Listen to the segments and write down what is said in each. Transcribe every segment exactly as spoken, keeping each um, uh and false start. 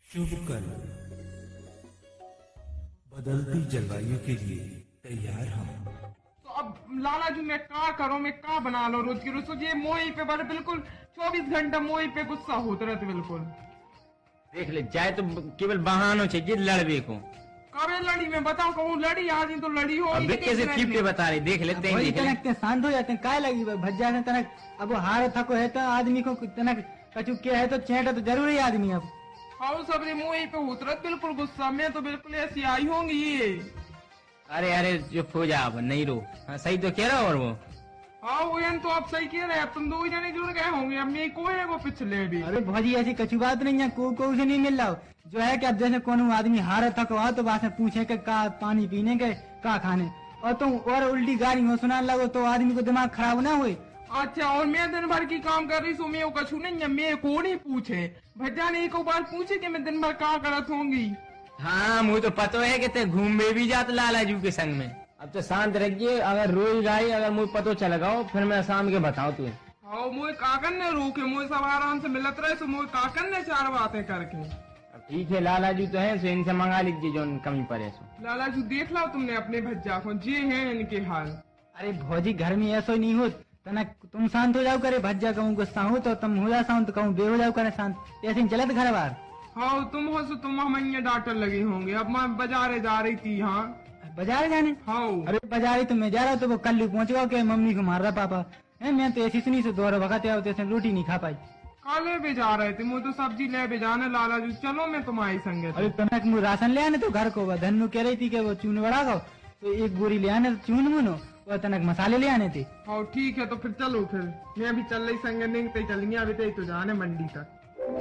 शुभ कल। बदलती जलवायु के लिए तैयार हम। तो अब लाला जी मैं क्या करूं, मैं क्या बना लो रोज की रोज। ये मोही पे बड़े बिल्कुल चौबीस घंटा मोही पे गुस्सा होते रहते बिल्कुल। देख ले जाए तो केवल बहानो चाहिए लड़बे को। कबे लड़ी मैं बताओ, कहूँ लड़ी आज ही तो लड़ी हो। अब कैसे चीप के बता रहे, देख लेते हैं, देख ले। तनक शांत हो जाते हैं, काय लगी भज्जा से तनक। अब वो हार थको है तो आदमी को तनक कचू किया है तो चेटा तो जरूर ही आदमी। अब हाँ सबरी मोही पे उतरत बिल्कुल गुस्सा में, तो बिल्कुल ऐसी आई होंगी ये। अरे अरे चुप हो जा, अब नहीं रो। हाँ सही तो कह रहा और वो हाँ वो तो आप सही कह रहे हैं। तुम दो जने जुड़ गए होंगे, अब मैं कोई है वो पिछले भी। अरे भौजी ऐसी कचू बात नहीं है, को को से नहीं मिल रहा जो है कि अब जैसे कोनो आदमी हार थको तो बात पूछे के का पानी पीने के का खाने, और तुम और उल्टी गाड़ी में सुना लगो तो आदमी को दिमाग खराब ना हुए। अच्छा और मैं दिन भर की काम कर रही सो मैं कछू नहीं है, मैं को नहीं पूछे। भज्जा ने एक बार पूछे कि मैं दिन भर क्या करत होंगी। हाँ मुझे तो पता है कि ते घूमे भी जात लाला जू के संग में। अब तो शांत रहिए, अगर रोज गाई अगर मुझे पतो चल गाओ फिर मैं शाम के बताऊँ तुझे। हाँ मुझे काकन ने रोके, मुझे सब आराम से मिलत रहे, सो मुझे काकन ने चार बातें करके। अब ठीक है, लाला जी तो है सो इनसे मंगा लीजिए जो कमी पड़े सो। लाला जी देख लो तुमने अपने भज्जा को, जे है इनके हाल। अरे भौजी घर में ऐसा नहीं हो तनक, तुम शांत हो जाओ करे। भज्जा कहूँ गुस्सा हो तो तुम हो जाओ शांत, तो कहूँ बे हो जाओ करे शांत, ऐसे ही चलत घर बार। हाँ तुम हो सो तुम हम डांटन लगे होंगे। अब मैं बाजारे जा रही थी। हाँ बाजार जाने? हाँ अरे बाजार ही तो मैं जा रहा हूँ, तो वो कल पहुँच गया के मम्मी को मार रहा पापा है। मैं तो ऐसी सुनी से दो भगाते आओ तो रोटी नहीं खा पाई। काले भी जा रहे थे, मुझे तो सब्जी ले भी जाने। लाला जी चलो मैं तुम्हारी संगे। अरे तनक मुझे राशन ले आने तो घर को धनु कह रही थी कि वो चून बड़ा गो तो एक बोरी ले आने, तो चून मुनो वो तनक मसाले ले आने थे। हाँ ठीक है तो फिर चलो, फिर मैं भी चल रही संगे नहीं तो चलेंगे। अभी तो, तो जाने मंडी तक।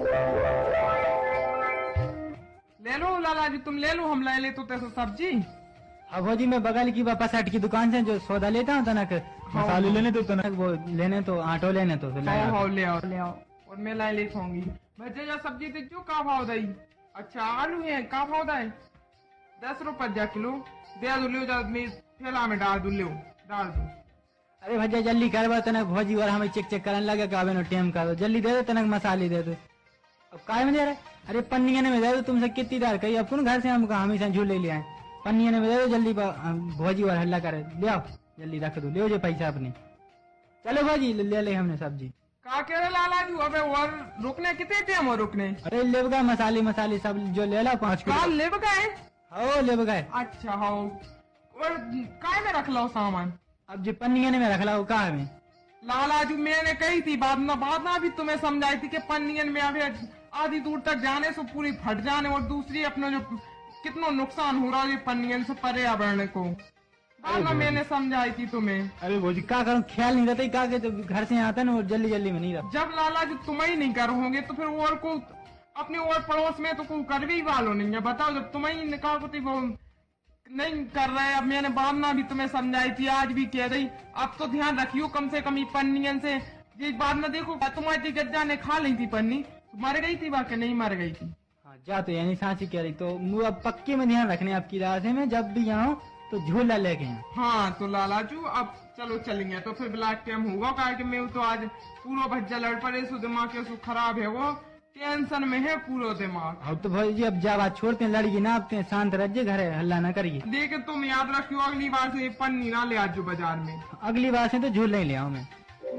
ले लो लाला जी तुम ले लो, हम ले ले तो तैसे सब्जी। हाँ भौजी मैं बगल की वापस हट की दुकान से जो सौदा लेता हूँ तनक मसाले लेने तो तनक वो लेने तो आटो लेने तो, तो ले हाँ आओ। हाँ ले आओ ले आओ, और मैं लाई ले खाऊंगी। भज्जे जा सब्जी देख जो का भाव दई। अच्छा आलू है का भाव दाई? दस रुपये जा किलो दे दो, ले जा मैं ठेला में डाल दू, ले डाल दू। अरे भैया जल्दी करवा तनक भौजी और हमें चेक चेक करने लगे का टेम का दो, जल्दी दे दो तनक मसाले दे दो। अब काय में दे रहे? अरे पन्निया में दे दो, तुमसे कितनी दार कही अपन घर से हमको हमेशा झूल ले लिया है। पन्निया में दे दो जल्दी, भौजी और हल्ला करे ले आओ जल्दी रख दो, ले जो पैसा अपने। चलो भौजी ले ले हमने सब्जी। का कह रहे लाला जी? अबे और रुकने कितने टाइम और रुकने? अरे ले गए मसाले मसाले सब जो ले लो पाँच का किलो। ले गए? हो ले गए। अच्छा हाँ, और काय में रख लो सामान? अब जो पन्निया में रख लो कहा में? लाला जी मैंने कही थी बाद ना बाद ना भी तुम्हें समझाई थी कि पन्नियन में अभी आधी दूर तक जाने से पूरी फट जाने, और दूसरी अपना जो कितना नुकसान हो रहा है पन्नियन से पर्यावरण को, बाद में मैंने समझाई थी तुम्हें। अरे भौजी क्या करूँ, ख्याल नहीं रहता क्या के, तो घर से आता ना वो जल्दी जल्दी में नहीं रहता। जब लाला जी तुम ही नहीं करोगे तो फिर और को अपने और पड़ोस में तो कोई कर भी वालो नहीं है। बताओ जब तुम ही निकाल को वो नहीं कर रहे। अब मैंने बांधना भी तुम्हें समझाई थी, आज भी कह रही। अब तो ध्यान रखियो कम से कम पन्नियन से। ये बात ना देखो तुम्हारी गज्जा ने खा ली थी पन्नी, मर गई थी बाकी नहीं मर गई थी। हाँ जा तो यानी सांची कह रही तो मुँह अब पक्के में ध्यान रखने आपकी राह से, में जब भी आऊँ तो झूला लेके आऊँ। हाँ तो लाला जू अब चलो चलेंगे, तो फिर ब्लैक टाइम होगा क्या कि मैं तो आज पूरा भज्जा लड़ पड़े, सो दिमाग के सो खराब है, वो टेंशन में है पूरा दिमाग। अब तो भाई जी अब जा बात छोड़ते हैं, लड़की नापते हैं, शांत रहिए घर है, हल्ला ना करिए। लेकिन तुम याद रखियो अगली बार से ये पन्नी ना ले आजो बाजार में। अगली बार से तो झूल नहीं ले आऊँ मैं।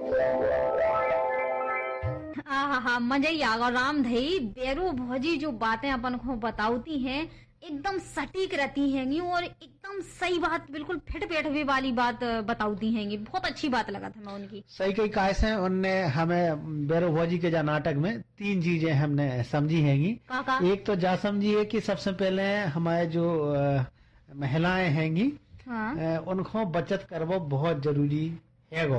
हाँ हाँ मजा ही आगा राम धई। बेरू भौजी जो बातें अपन को बताती हैं एकदम सटीक रहती हैंगी, और एकदम सही बात बिल्कुल फिट बैठवे वाली बात बताती हैंगी। बहुत अच्छी बात लगा था मैं उनकी। सही कई कायस है उनने हमें बेरो भौजी के जा नाटक में तीन चीजें हमने समझी हैंगी। काका एक तो जा समझी है कि सबसे पहले हमारे जो अ, महिलाएं हैंगी, हाँ अ, उनको बचत करवो बहुत जरूरी है।